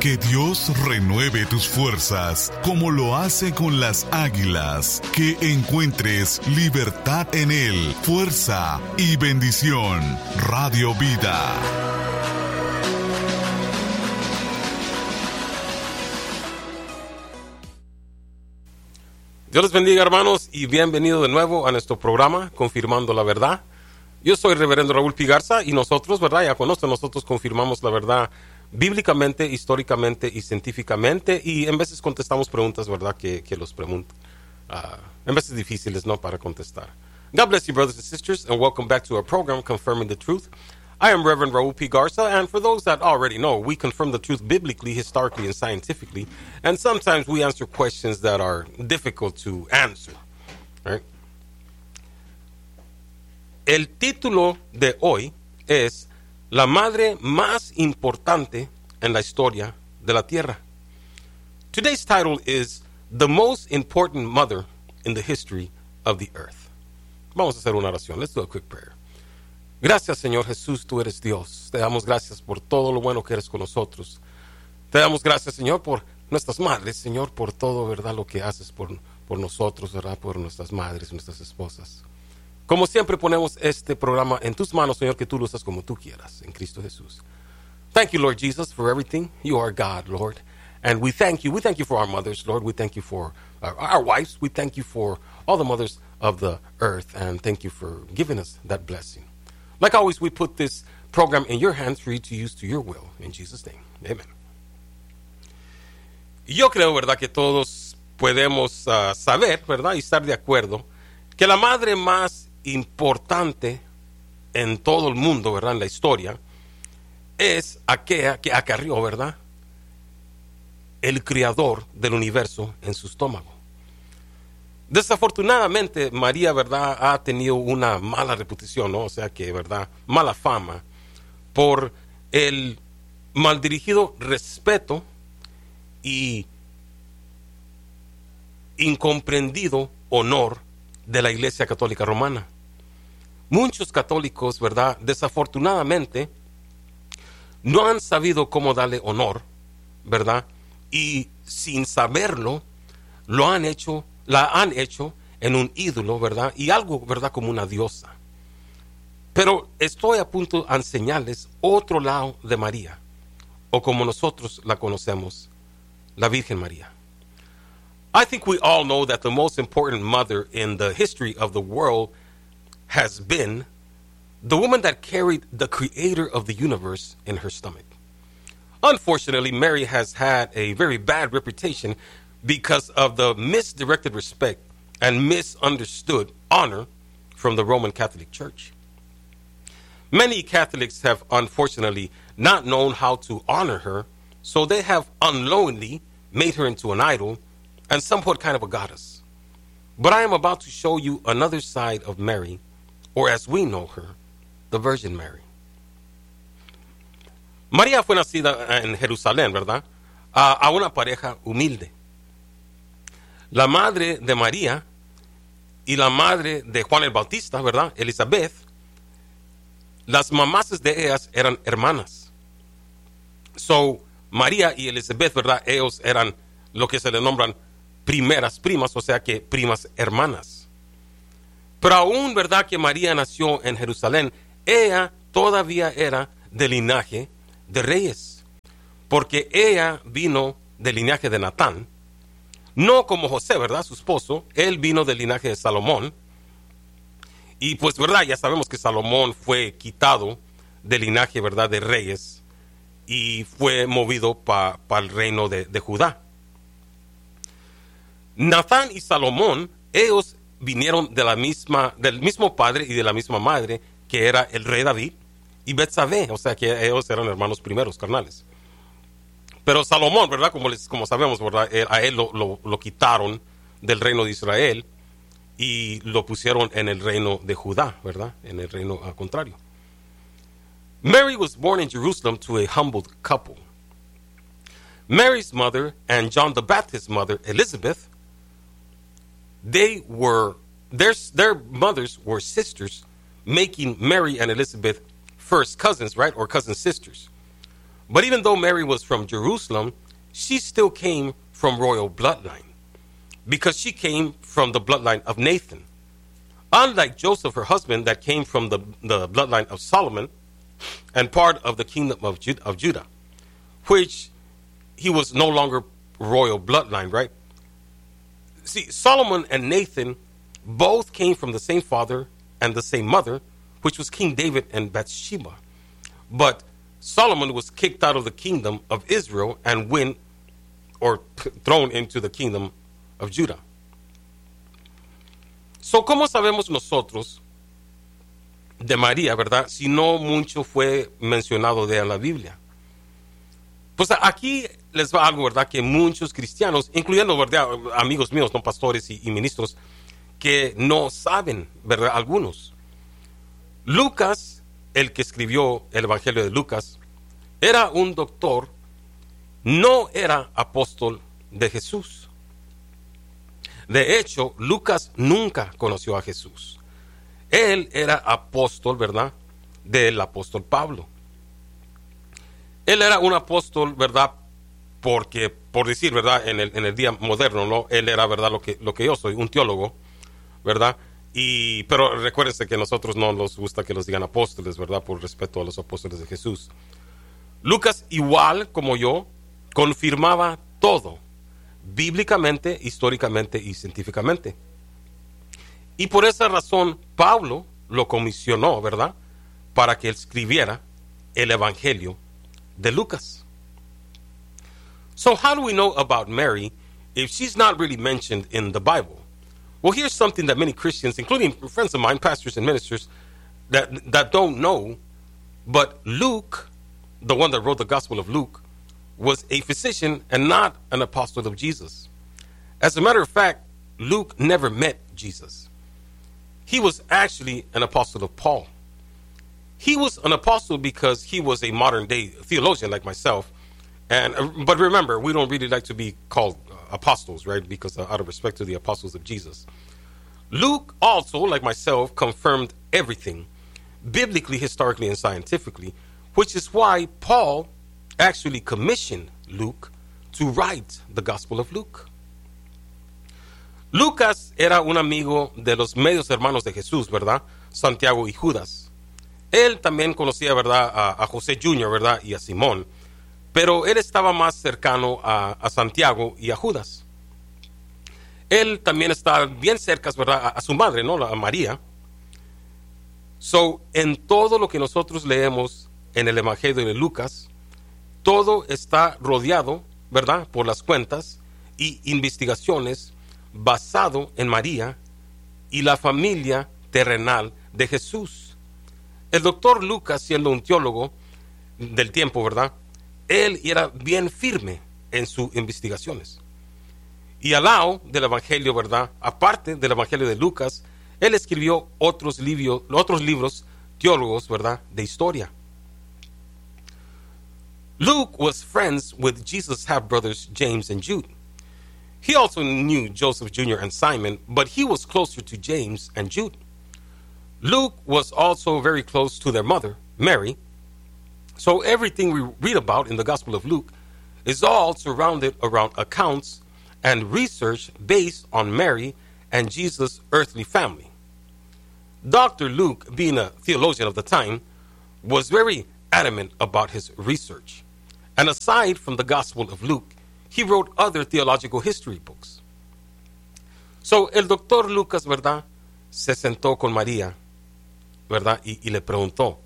Que Dios renueve tus fuerzas, como lo hace con las águilas. Que encuentres libertad en Él, fuerza y bendición. Radio Vida. Dios les bendiga, hermanos, y bienvenido de nuevo a nuestro programa Confirmando la Verdad. Yo soy el reverendo Raúl P. Garza y nosotros, ¿verdad? Ya conocen, nosotros confirmamos la verdad bíblicamente, históricamente y científicamente, y en veces contestamos preguntas, ¿verdad? Que los preguntan. En veces difíciles, ¿no? Para contestar. God bless you, brothers and sisters, and welcome back to our program, Confirming the Truth. I am Reverend Raúl P. Garza, and for those that already know, we confirm the truth biblically, historically, and scientifically, and sometimes we answer questions that are difficult to answer, right? El título de hoy es La madre más importante en la historia de la tierra. Today's title is The Most Important Mother in the History of the Earth. Vamos a hacer una oración. Let's do a quick prayer. Gracias, Señor Jesús, tú eres Dios. Te damos gracias por todo lo bueno que eres con nosotros. Te damos gracias, Señor, por nuestras madres, Señor, por todo, ¿verdad?, lo que haces por nosotros, ¿verdad?, por nuestras madres, nuestras esposas. Como siempre ponemos este programa en tus manos, Señor, que tú lo usas como tú quieras, en Cristo Jesús. Thank you, Lord Jesus, for everything. You are God, Lord. And we thank you. We thank you for our mothers, Lord. We thank you for our wives. We thank you for all the mothers of the earth. And thank you for giving us that blessing. Like always, we put this program in your hands for you to use to your will. In Jesus' name, amen. Yo creo, ¿verdad?, que todos podemos saber, ¿verdad?, y estar de acuerdo que la madre más importante en todo el mundo, ¿verdad?, en la historia, es aquella que acarrió, ¿verdad?, el creador del universo en su estómago. Desafortunadamente, María, ¿verdad?, ha tenido una mala reputación, ¿no? O sea que, ¿verdad?, mala fama por el maldirigido respeto y incomprendido honor de la Iglesia Católica Romana. Muchos católicos, ¿verdad?, desafortunadamente no han sabido cómo darle honor, ¿verdad?, y sin saberlo la han hecho en un ídolo, ¿verdad?, y algo, ¿verdad?, como una diosa. Pero estoy a punto de enseñarles otro lado de María, o como nosotros la conocemos, la Virgen María. I think we all know that the most important mother in the history of the world has been the woman that carried the creator of the universe in her stomach. Unfortunately, Mary has had a very bad reputation because of the misdirected respect and misunderstood honor from the Roman Catholic Church. Many Catholics have unfortunately not known how to honor her, so they have unknowingly made her into an idol and somewhat kind of a goddess. But I am about to show you another side of Mary, or as we know her, the Virgin Mary. María fue nacida en Jerusalén, ¿verdad?, a una pareja humilde. La madre de María y la madre de Juan el Bautista, ¿verdad?, Elizabeth, las mamás de ellas eran hermanas. So, María y Elizabeth, ¿verdad?, ellos eran lo que se le nombran primeras primas, o sea que primas hermanas. Pero aún, ¿verdad?, que María nació en Jerusalén, ella todavía era del linaje de reyes, porque ella vino del linaje de Natán, no como José, ¿verdad?, su esposo. Él vino del linaje de Salomón, y pues, ¿verdad?, ya sabemos que Salomón fue quitado del linaje, ¿verdad?, de reyes, y fue movido para el reino de Judá. Natán y Salomón, ellos vinieron del mismo padre y de la misma madre, que era el rey David y Betsabé, o sea que ellos eran hermanos primeros, carnales. Pero Salomón, ¿verdad?, como sabemos, ¿verdad?, a él lo quitaron del reino de Israel y lo pusieron en el reino de Judá, ¿verdad?, en el reino contrario. Mary was born in Jerusalem to a humbled couple. Mary's mother and John the Baptist's mother, Elizabeth, their mothers were sisters, making Mary and Elizabeth first cousins, right, or cousin sisters. But even though Mary was from Jerusalem, she still came from royal bloodline because she came from the bloodline of Nathan. Unlike Joseph, her husband, that came from the bloodline of Solomon and part of the kingdom of Judah, which he was no longer royal bloodline, right? See, Solomon and Nathan both came from the same father and the same mother, which was King David and Bathsheba. But Solomon was kicked out of the kingdom of Israel and went or thrown into the kingdom of Judah. So, ¿cómo sabemos nosotros de María, verdad? Si no mucho fue mencionado de ella en la Biblia. Pues aquí les va algo, ¿verdad? Que muchos cristianos, incluyendo, ¿verdad? Amigos míos, no pastores y ministros, que no saben, ¿verdad? Algunos. Lucas, el que escribió el Evangelio de Lucas, era un doctor, no era apóstol de Jesús. De hecho, Lucas nunca conoció a Jesús. Él era apóstol, ¿verdad? Del apóstol Pablo. Él era un apóstol, ¿verdad? Porque, por decir, ¿verdad? En el día moderno, ¿no? Él era, ¿verdad? Lo que yo soy, un teólogo, ¿verdad? Pero recuérdense que a nosotros no nos gusta que los digan apóstoles, ¿verdad? Por respeto a los apóstoles de Jesús. Lucas, igual como yo, confirmaba todo, bíblicamente, históricamente y científicamente. Y por esa razón, Pablo lo comisionó, ¿verdad? Para que él escribiera el Evangelio de Lucas. So how do we know about Mary if she's not really mentioned in the Bible? Well, here's something that many Christians, including friends of mine, pastors and ministers, that don't know. But Luke, the one that wrote the Gospel of Luke, was a physician and not an apostle of Jesus. As a matter of fact, Luke never met Jesus. He was actually an apostle of Paul. He was an apostle because he was a modern day theologian like myself. But remember, we don't really like to be called apostles, right? Because out of respect to the apostles of Jesus. Luke also, like myself, confirmed everything, biblically, historically, and scientifically, which is why Paul actually commissioned Luke to write the Gospel of Luke. Lucas era un amigo de los medios hermanos de Jesús, ¿verdad? Santiago y Judas. Él también conocía, ¿verdad? A José Jr., ¿verdad? Y a Simón. Pero él estaba más cercano a Santiago y a Judas. Él también está bien cerca, ¿verdad? A su madre, ¿no? A María. So, en todo lo que nosotros leemos en el Evangelio de Lucas, todo está rodeado, ¿verdad? Por las cuentas y investigaciones basado en María y la familia terrenal de Jesús. El doctor Lucas, siendo un teólogo del tiempo, ¿verdad? Él era bien firme en sus investigaciones. Y al lado del Evangelio, ¿verdad? Aparte del Evangelio de Lucas, él escribió otros libros teólogos, ¿verdad? De historia. Luke was friends with Jesus' half-brothers James and Jude. He also knew Joseph Jr. and Simon, but he was closer to James and Jude. Luke was also very close to their mother, Mary. So everything we read about in the Gospel of Luke is all surrounded around accounts and research based on Mary and Jesus' earthly family. Dr. Luke, being a theologian of the time, was very adamant about his research. And aside from the Gospel of Luke, he wrote other theological history books. So el doctor Lucas, ¿verdad? Se sentó con María, ¿verdad? Y le preguntó,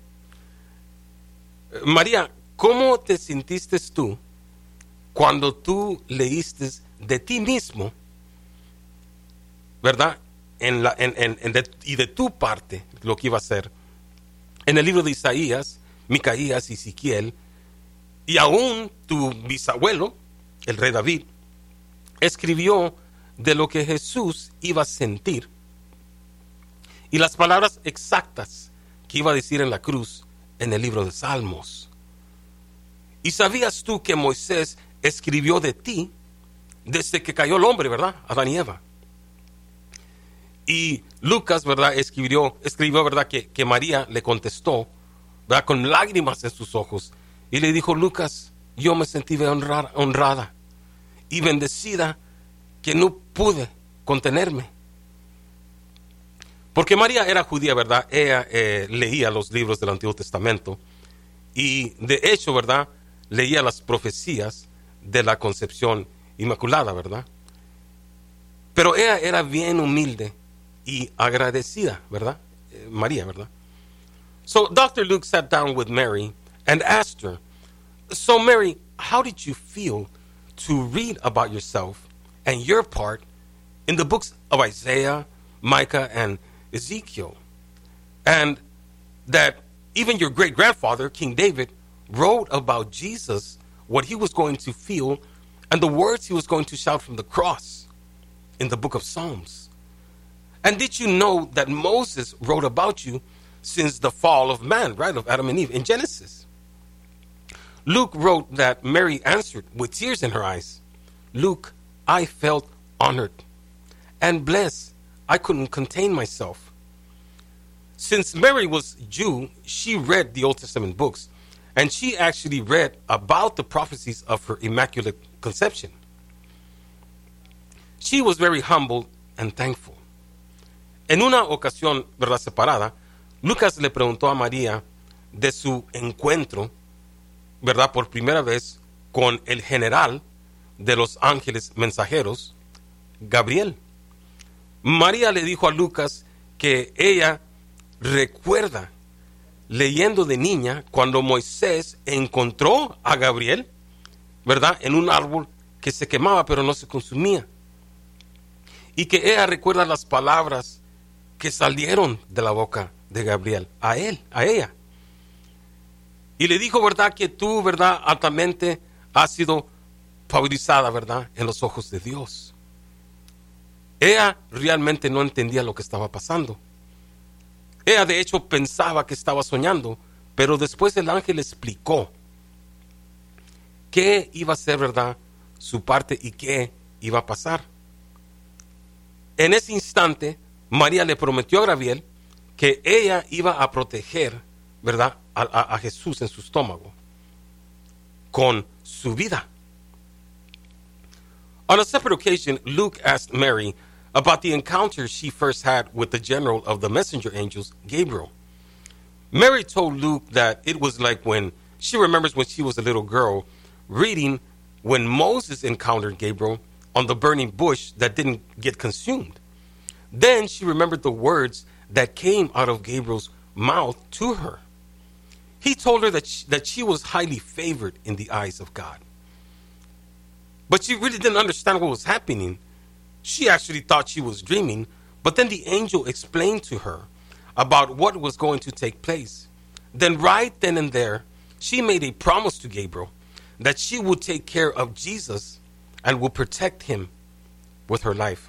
María, ¿cómo te sentiste tú cuando tú leíste de ti mismo, ¿verdad? Y de tu parte, lo que iba a ser, en el libro de Isaías, Micaías y Ezequiel, y aún tu bisabuelo, el rey David, escribió de lo que Jesús iba a sentir y las palabras exactas que iba a decir en la cruz en el libro de Salmos. ¿Y sabías tú que Moisés escribió de ti desde que cayó el hombre, ¿verdad? Adán y Eva. Y Lucas, ¿verdad? Escribió, ¿verdad? Que María le contestó, ¿verdad? Con lágrimas en sus ojos Y le dijo, Lucas, yo me sentí honrada y bendecida que no pude contenerme. Porque María era judía, ¿verdad? Ella leía los libros del Antiguo Testamento y de hecho, ¿verdad? Leía las profecías de la concepción inmaculada, ¿verdad? Pero ella era bien humilde y agradecida, ¿verdad? María, ¿verdad? So Dr. Luke sat down with Mary and asked her, so Mary, how did you feel to read about yourself and your part in the books of Isaiah, Micah, and Ezekiel? And that even your great-grandfather, King David, wrote about Jesus, what he was going to feel, and the words he was going to shout from the cross in the book of Psalms. And did you know that Moses wrote about you since the fall of man, right, of Adam and Eve in Genesis? Luke wrote that Mary answered with tears in her eyes, Luke, I felt honored and blessed. I couldn't contain myself. Since Mary was Jew, she read the Old Testament books, and she actually read about the prophecies of her Immaculate Conception. She was very humble and thankful. En una ocasión, ¿verdad?, separada, Lucas le preguntó a María de su encuentro, ¿verdad?, por primera vez con el general de los ángeles mensajeros, Gabriel. María le dijo a Lucas que ella recuerda leyendo de niña cuando Moisés encontró a Gabriel, ¿verdad?, en un árbol que se quemaba pero no se consumía. Y que ella recuerda las palabras que salieron de la boca de Gabriel a ella. Y le dijo, ¿verdad?, que tú, ¿verdad?, altamente has sido favorizada, ¿verdad?, en los ojos de Dios. Ella realmente no entendía lo que estaba pasando. Ella de hecho pensaba que estaba soñando, pero después el ángel explicó qué iba a ser, ¿verdad?, su parte y qué iba a pasar. En ese instante, María le prometió a Gabriel que ella iba a proteger, ¿verdad?, a Jesús en su estómago con su vida. On a separate occasion, Luke asked Mary about the encounter she first had with the general of the messenger angels, Gabriel. Mary told Luke that it was like when she remembers when she was a little girl reading when Moses encountered Gabriel on the burning bush that didn't get consumed. Then she remembered the words that came out of Gabriel's mouth to her. He told her that she was highly favored in the eyes of God. But she really didn't understand what was happening. She actually thought she was dreaming, but then the angel explained to her about what was going to take place. Then right then and there, she made a promise to Gabriel that she would take care of Jesus and would protect him with her life.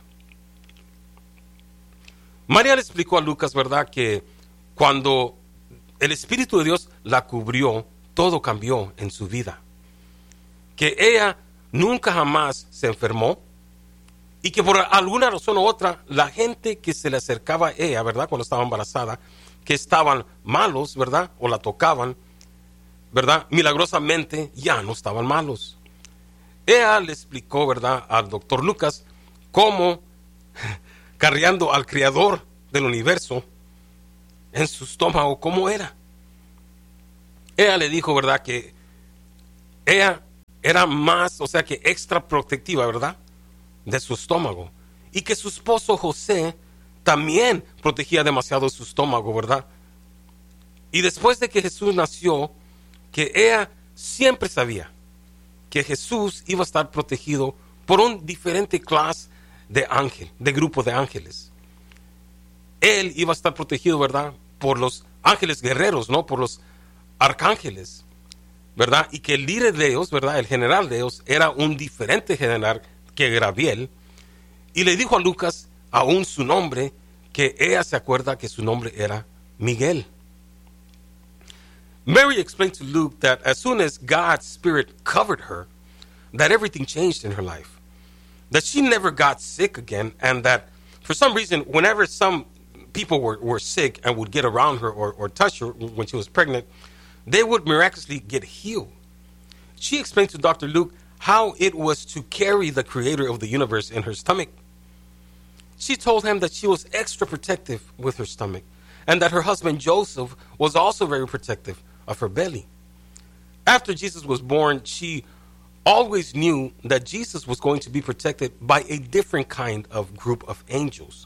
María le explicó a Lucas, ¿verdad?, que cuando el Espíritu de Dios la cubrió, todo cambió en su vida. Que ella nunca jamás se enfermó y que por alguna razón u otra, la gente que se le acercaba a ella, ¿verdad?, cuando estaba embarazada, que estaban malos, ¿verdad?, o la tocaban, ¿verdad?, milagrosamente ya no estaban malos. Ella le explicó, ¿verdad?, al doctor Lucas cómo cargando al Creador del universo en su estómago, cómo era. Ella le dijo, ¿verdad?, que ella era más, o sea, que extra protectiva, ¿verdad?, de su estómago. Y que su esposo José también protegía demasiado su estómago, ¿verdad? Y después de que Jesús nació, que ella siempre sabía que Jesús iba a estar protegido por un diferente clase de ángel, de grupo de ángeles. Él iba a estar protegido, ¿verdad?, por los ángeles guerreros, ¿no?, por los arcángeles, ¿verdad? Y que el líder de ellos, ¿verdad?, el general de ellos, era un diferente general que Gabriel. Y le dijo a Lucas, aún su nombre, que ella se acuerda que su nombre era Miguel. Mary explained to Luke that as soon as God's Spirit covered her, that everything changed in her life. That she never got sick again, and that for some reason, whenever some people were sick and would get around her or touch her when she was pregnant, they would miraculously get healed. She explained to Dr. Luke how it was to carry the creator of the universe in her stomach. She told him that she was extra protective with her stomach, and that her husband Joseph was also very protective of her belly. After Jesus was born, she always knew that Jesus was going to be protected by a different kind of group of angels.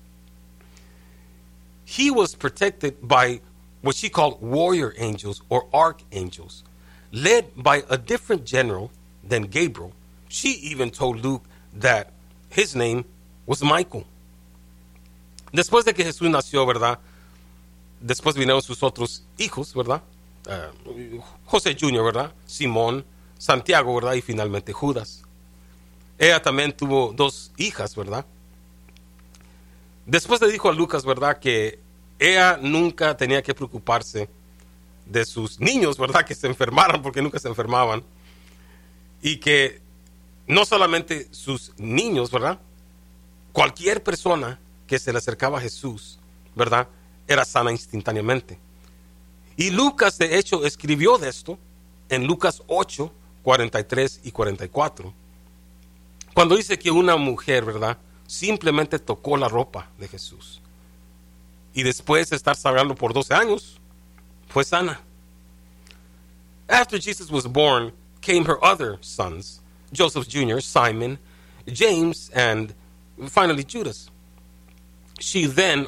He was protected by what she called warrior angels or archangels, led by a different general than Gabriel. She even told Luke that his name was Michael. Después de que Jesús nació, ¿verdad? Después vinieron sus otros hijos, ¿verdad? José Jr., ¿verdad? Simón, Santiago, ¿verdad? Y finalmente Judas. Ella también tuvo 2 hijas, ¿verdad? Después le dijo a Lucas, ¿verdad? Que ella nunca tenía que preocuparse de sus niños, ¿verdad? Que se enfermaran, porque nunca se enfermaban. Y que no solamente sus niños, ¿verdad? Cualquier persona que se le acercaba a Jesús, ¿verdad? Era sana instantáneamente. Y Lucas, de hecho, escribió de esto en Lucas 8, 43 y 44. Cuando dice que una mujer, ¿verdad? Simplemente tocó la ropa de Jesús. Y después de estar sangrando por 12 años, fue sana. After Jesus was born, came her other sons, Joseph Jr., Simon, James, and finally Judas. She then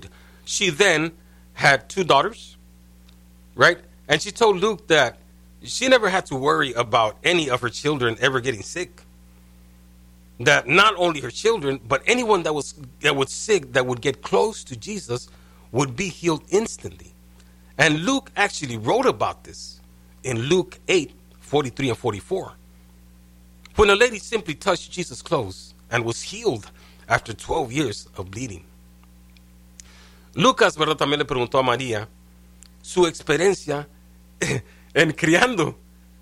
had 2 daughters, right? And she told Luke that she never had to worry about any of her children ever getting sick. That not only her children, but anyone that was sick, that would get close to Jesus, would be healed instantly. And Luke actually wrote about this in Luke 8, 43 and 44. When a lady simply touched Jesus' clothes and was healed after 12 years of bleeding. Lucas, ¿verdad? También le preguntó a María su experiencia en criando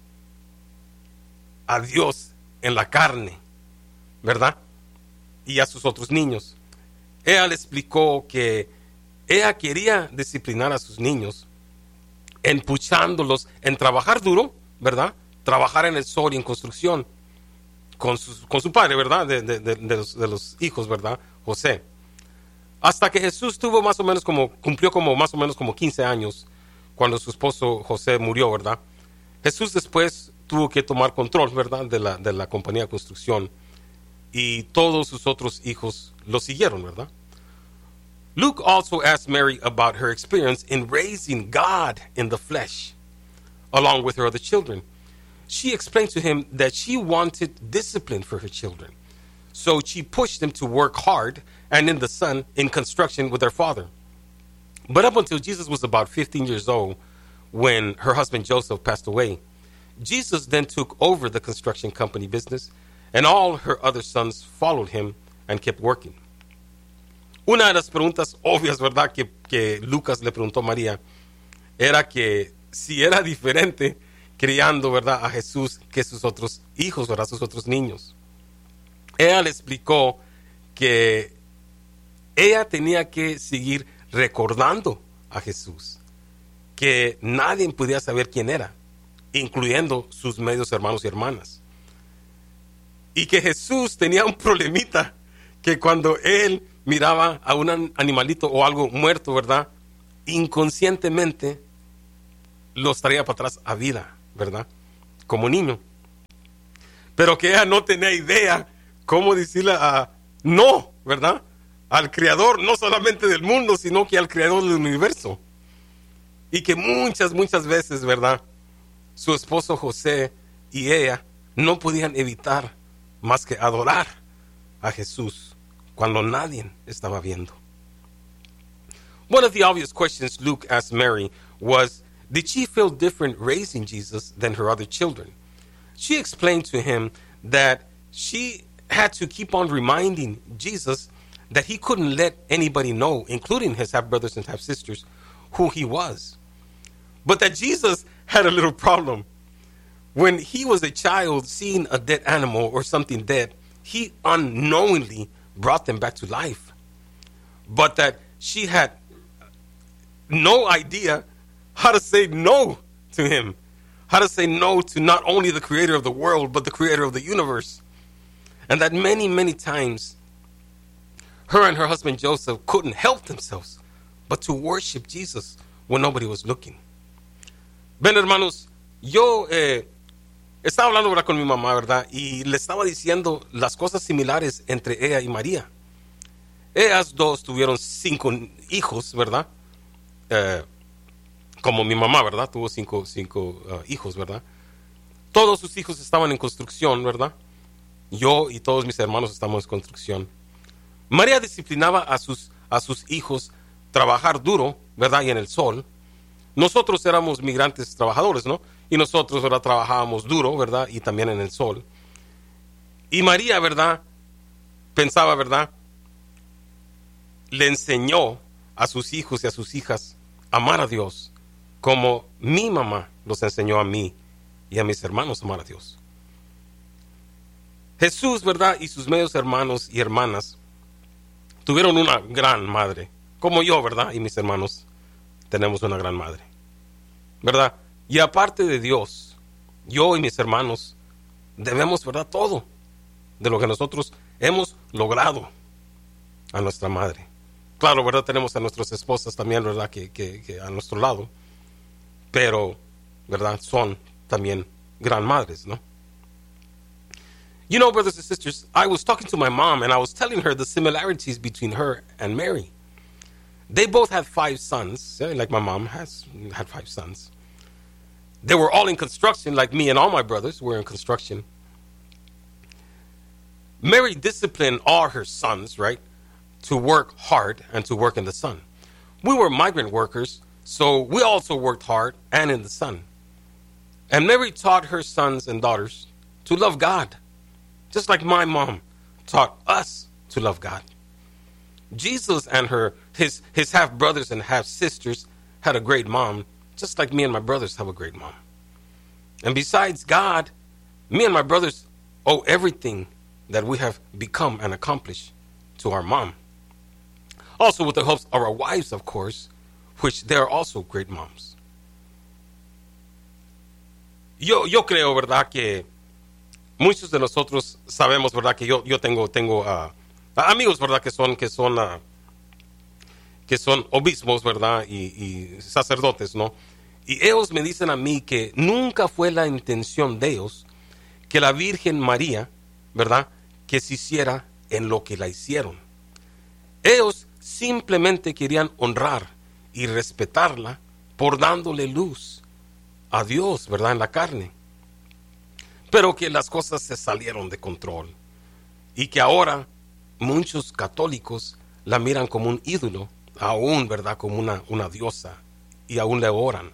a Dios en la carne, ¿verdad? Y a sus otros niños. Ella le explicó que ella quería disciplinar a sus niños, empuchándolos en trabajar duro, ¿verdad? Trabajar en el sol y en construcción con su padre, ¿verdad? De los hijos, ¿verdad? José. Hasta que Jesús cumplió más o menos como 15 años cuando su esposo José murió, ¿verdad? Jesús después tuvo que tomar control, ¿verdad? De la compañía de construcción, y todos sus otros hijos lo siguieron, ¿verdad? Luke also asked Mary about her experience in raising God in the flesh, along with her other children. She explained to him that she wanted discipline for her children, so she pushed them to work hard and in the sun in construction with their father. But up until Jesus was about 15 years old, when her husband Joseph passed away, Jesus then took over the construction company business, and all her other sons followed him and kept working. Una de las preguntas obvias, ¿verdad?, que Lucas le preguntó a María era que si era diferente criando, ¿verdad?, a Jesús que sus otros hijos, ¿verdad?, sus otros niños. Ella le explicó que ella tenía que seguir recordando a Jesús, que nadie podía saber quién era, incluyendo sus medios hermanos y hermanas. Y que Jesús tenía un problemita, que cuando él miraba a un animalito o algo muerto, ¿verdad?, inconscientemente los traía para atrás a vida, ¿verdad?, como niño. Pero que ella no tenía idea cómo decirle no, ¿verdad?, al creador, no solamente del mundo, sino que al creador del universo. Y que muchas veces, ¿verdad?, su esposo José y ella no podían evitar más que adorar a Jesús cuando nadie estaba viendo. One of the obvious questions Luke asked Mary was, did she feel different raising Jesus than her other children? She explained to him that she had to keep on reminding Jesus that he couldn't let anybody know, including his half-brothers and half-sisters, who he was. But that Jesus had a little problem. When he was a child, seeing a dead animal or something dead, he unknowingly brought them back to life. But that she had no idea how to say no to him. How to say no to not only the creator of the world, but the creator of the universe. And that many, many times, her and her husband Joseph couldn't help themselves but to worship Jesus when nobody was looking. Ven, hermanos, yo estaba hablando, ¿verdad?, con mi mamá, ¿verdad? Y le estaba diciendo las cosas similares entre ella y María. Ellas dos tuvieron 5 hijos, ¿verdad? Como mi mamá, ¿verdad? Tuvo 5 hijos, ¿verdad? Todos sus hijos estaban en construcción, ¿verdad? Yo y todos mis hermanos estamos en construcción. María disciplinaba a sus hijos trabajar duro, ¿verdad? Y en el sol. Nosotros éramos migrantes trabajadores, ¿no? Y nosotros, ¿verdad?, trabajábamos duro, ¿verdad? Y también en el sol. Y María, ¿verdad?, pensaba, ¿verdad?, le enseñó a sus hijos y a sus hijas a amar a Dios como mi mamá los enseñó a mí y a mis hermanos a amar a Dios. Jesús, ¿verdad?, y sus medios hermanos y hermanas tuvieron una gran madre, como yo, ¿verdad?, y mis hermanos tenemos una gran madre, ¿verdad? Y aparte de Dios, yo y mis hermanos debemos, ¿verdad?, todo de lo que nosotros hemos logrado a nuestra madre. Claro, ¿verdad?, tenemos a nuestras esposas también, ¿verdad?, que a nuestro lado, pero, ¿verdad?, son también gran madres, ¿no? You know, brothers and sisters, I was talking to my mom and I was telling her the similarities between her and Mary. They both had 5 sons, like my mom had 5 sons. They were all in construction, like me and all my brothers were in construction. Mary disciplined all her sons, right, to work hard and to work in the sun. We were migrant workers, so we also worked hard and in the sun. And Mary taught her sons and daughters to love God, just like my mom taught us to love God. Jesus and his half-brothers and half-sisters had a great mom, just like me and my brothers have a great mom. And besides God, me and my brothers owe everything that we have become and accomplished to our mom. Also with the help of our wives, of course, which they are also great moms. Yo creo, ¿verdad?, que muchos de nosotros sabemos, ¿verdad?, que yo tengo amigos, ¿verdad?, que son obispos, ¿verdad?, y sacerdotes, ¿no? Y ellos me dicen a mí que nunca fue la intención de ellos que la Virgen María, ¿verdad?, que se hiciera en lo que la hicieron. Ellos simplemente querían honrar y respetarla por dándole luz a Dios, ¿verdad?, en la carne. Pero que las cosas se salieron de control y que ahora muchos católicos la miran como un ídolo, aún, ¿verdad?, como una diosa, y aún le oran.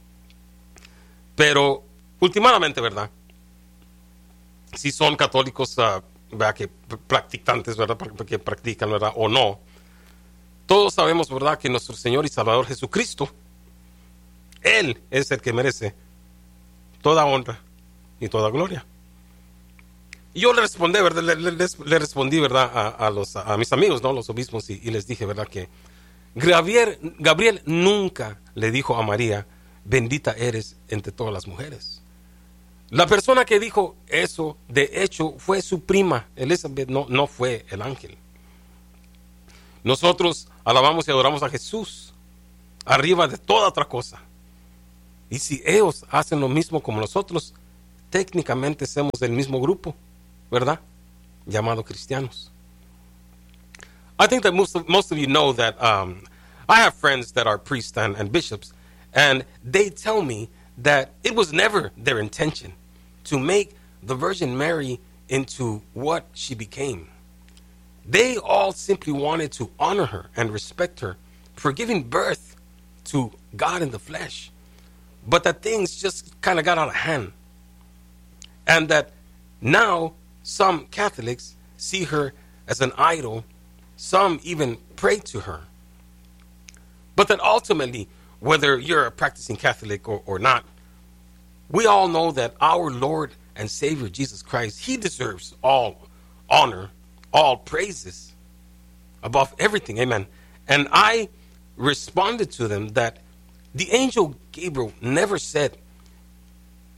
Pero últimamente, ¿verdad?, si son católicos, ¿verdad?, que practicantes, ¿verdad?, que practican, ¿verdad?, o no, todos sabemos, ¿verdad?, que nuestro Señor y Salvador Jesucristo, Él es el que merece toda honra y toda gloria. Y yo le respondí, ¿verdad?, le respondí, ¿verdad?, a mis amigos, ¿no?, los obispos, y les dije, ¿verdad?, que Gabriel nunca le dijo a María, bendita eres entre todas las mujeres. La persona que dijo eso, de hecho, fue su prima, Elizabeth, no fue el ángel. Nosotros alabamos y adoramos a Jesús arriba de toda otra cosa. Y si ellos hacen lo mismo como nosotros, técnicamente somos del mismo grupo, ¿verdad?, llamado cristianos. I think that most of you know that I have friends that are priests and bishops, and they tell me that it was never their intention to make the Virgin Mary into what she became. They all simply wanted to honor her and respect her for giving birth to God in the flesh, but that things just kind of got out of hand. And that now some Catholics see her as an idol, some even pray to her. But that ultimately, whether you're a practicing Catholic or not, we all know that our Lord and Savior Jesus Christ, He deserves all honor, all praises above everything. Amen. And I responded to them that the angel Gabriel never said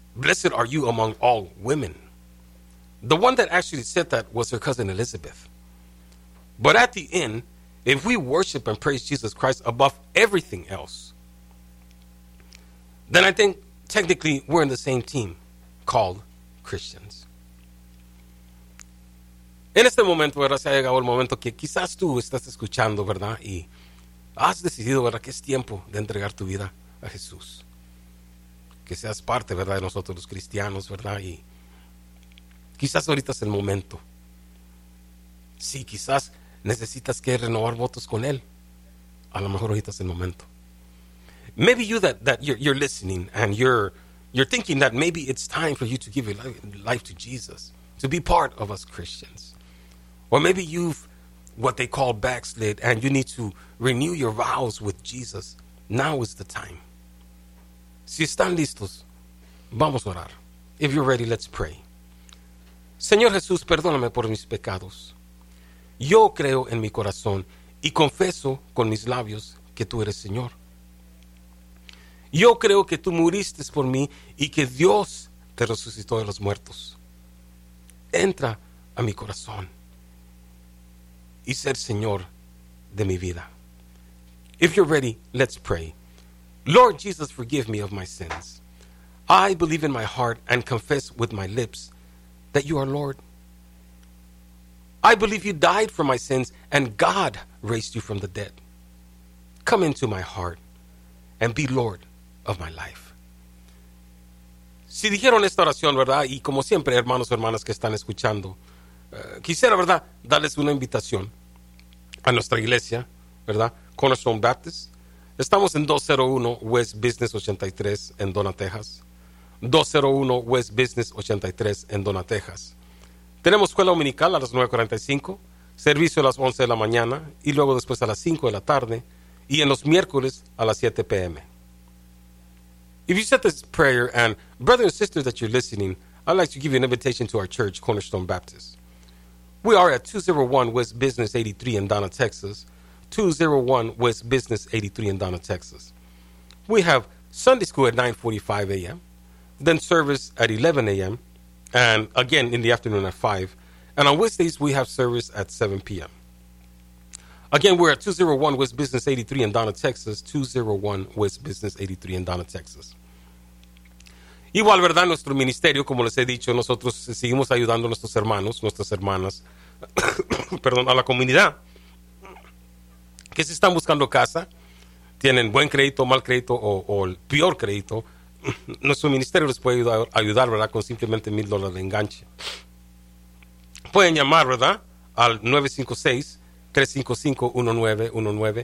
Blessed are you among all women. The one that actually said that was her cousin Elizabeth. But at the end, if we worship and praise Jesus Christ above everything else, then I think technically we're in the same team called Christians. En este momento, ¿verdad? Se ha llegado el momento que quizás tú estás escuchando, ¿verdad? Y has decidido, ¿verdad?, que es tiempo de entregar tu vida a Jesús. Que seas parte, ¿verdad?, de nosotros los cristianos, ¿verdad? Y quizás ahorita es el momento. Sí, quizás necesitas que renovar votos con Él. A lo mejor ahorita es el momento. Maybe you that you're listening and you're thinking that maybe it's time for you to give your life to Jesus, to be part of us Christians. Or maybe you've what they call backslid and you need to renew your vows with Jesus. Now is the time. Si están listos, vamos a orar. If you're ready, let's pray. Señor Jesús, perdóname por mis pecados. Yo creo en mi corazón y confeso con mis labios que tú eres Señor. Yo creo que tú muriste por mí y que Dios te resucitó de los muertos. Entra a mi corazón y ser Señor de mi vida. If you're ready, let's pray. Lord Jesus, forgive me of my sins. I believe in my heart and confess with my lips that you are Lord. I believe you died for my sins and God raised you from the dead. Come into my heart and be Lord of my life. Si dijeron esta oración, ¿verdad? Y como siempre, hermanos o hermanas que están escuchando, quisiera, ¿verdad?, darles una invitación a nuestra iglesia, ¿verdad? Cornerstone Baptist. Estamos en 201 West Business 83 en Donna, Texas. 201 West Business 83 en Donna, Texas. Tenemos escuela dominical a las 9:45, servicio a las 11 de la mañana y luego después a las 5 de la tarde y en los miércoles a las 7 p.m. If you said this prayer, and brothers and sisters that you're listening, I'd like to give you an invitation to our church, Cornerstone Baptist. We are at 201 West Business 83 in Donna, Texas. 201 West Business 83 in Donna, Texas. We have Sunday school at 9:45 a.m., then service at 11 a.m., and again in the afternoon at 5. And on Wednesdays, we have service at 7 p.m. Again, we're at 201 West Business 83 in Donna, Texas. 201 West Business 83 in Donna, Texas. Igual, ¿verdad? Nuestro ministerio, como les he dicho, nosotros seguimos ayudando a nuestros hermanos, nuestras hermanas, perdón, a la comunidad que se están buscando casa, tienen buen crédito, mal crédito o el peor crédito. Nuestro ministerio les puede ayudar, ¿verdad?, con simplemente $1,000 de enganche. Pueden llamar, ¿verdad?, al 956-355-1919,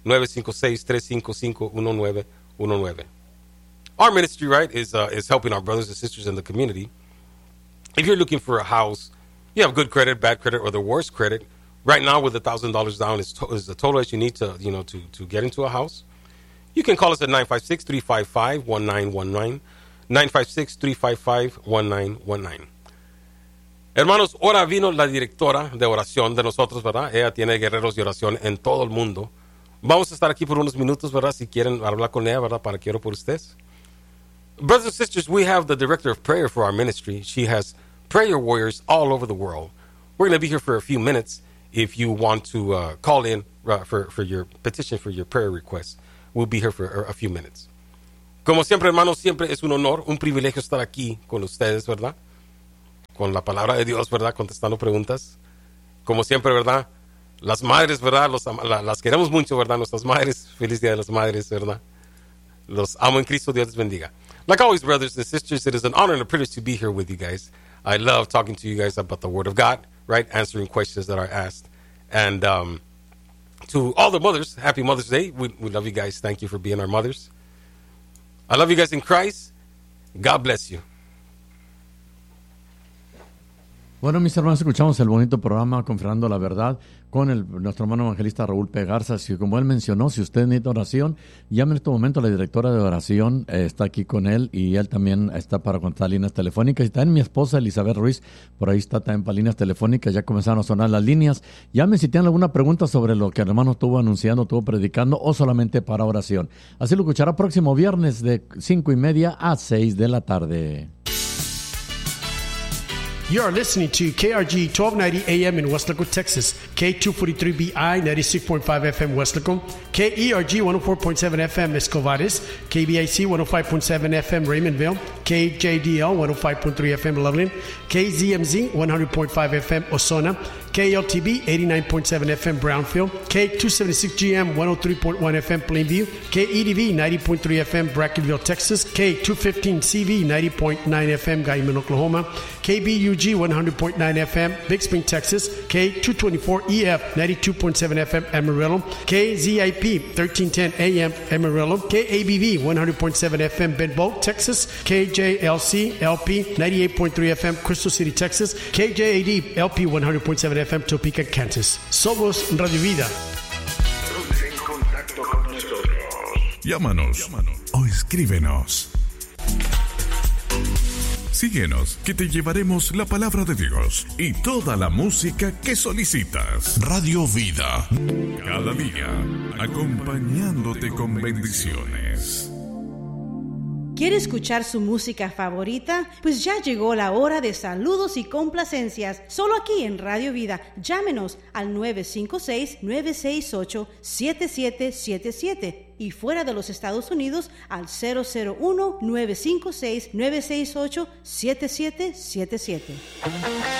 956-355-1919. Our ministry, right, is helping our brothers and sisters in the community. If you're looking for a house, you have good credit, bad credit, or the worst credit, right now with $1,000 down is the total that you need to get into a house. You can call us at 956-355-1919, 956-355-1919. Hermanos, ahora vino la directora de oración de nosotros, ¿verdad? Ella tiene guerreros de oración en todo el mundo. Vamos a estar aquí por unos minutos, ¿verdad? Si quieren hablar con ella, ¿verdad? Para que ore por ustedes. Brothers and sisters, we have the director of prayer for our ministry. She has prayer warriors all over the world. We're going to be here for a few minutes if you want to call in for your petition, for your prayer request. We'll be here for a few minutes. Como siempre, hermanos, siempre es un honor, un privilegio estar aquí con ustedes, ¿verdad? Con la palabra de Dios, ¿verdad? Contestando preguntas. Como siempre, ¿verdad? Las madres, ¿verdad? Las queremos mucho, ¿verdad? Nuestras madres. Feliz Día de las Madres, ¿verdad? Los amo en Cristo. Dios les bendiga. Like always, brothers and sisters, it is an honor and a privilege to be here with you guys. I love talking to you guys about the Word of God, right? Answering questions that are asked. And to all the mothers, happy Mother's Day. We love you guys. Thank you for being our mothers. I love you guys in Christ. God bless you. Bueno, mis hermanos, escuchamos el bonito programa Confirmando la Verdad con nuestro hermano evangelista Raúl P. Garza. Y como él mencionó, si usted necesita oración, llame en este momento a la directora de oración, está aquí con él, y él también está para contar líneas telefónicas. Y también mi esposa Elizabeth Ruiz, por ahí está también para líneas telefónicas, ya comenzaron a sonar las líneas. Llame si tienen alguna pregunta sobre lo que el hermano estuvo anunciando, estuvo predicando, o solamente para oración. Así lo escuchará próximo viernes de 5:30 a 6 de la tarde. You are listening to KRG 1290 AM in Weslaco, Texas, K243BI 96.5 FM Weslaco, KERG 104.7 FM Escovares, KBIC 105.7 FM Raymondville, KJDL 105.3 FM Loveland, KZMZ 100.5 FM Osona, KLTB 89.7 FM Brownfield, K276GM 103.1 FM Plainview, KEDV 90.3 FM Brackenville, Texas, K215CV 90.9 FM Guyman, Oklahoma, KBUG 100.9 FM Big Spring, Texas, K224EF 92.7 FM Amarillo, KZIP 1310 AM Amarillo, KABV 100.7 FM Benbow, Texas, KJLC LP 98.3 FM Crystal City, Texas, KJAD LP 100.7 FM Topeka, Kansas. Somos Radio Vida. Ponte en contacto con nosotros. Llámanos o escríbenos. Síguenos, que te llevaremos la palabra de Dios y toda la música que solicitas. Radio Vida, cada día, acompañándote con bendiciones. ¿Quiere escuchar su música favorita? Pues ya llegó la hora de saludos y complacencias. Solo aquí en Radio Vida. Llámenos al 956-968-7777 y fuera de los Estados Unidos al 001-956-968-7777.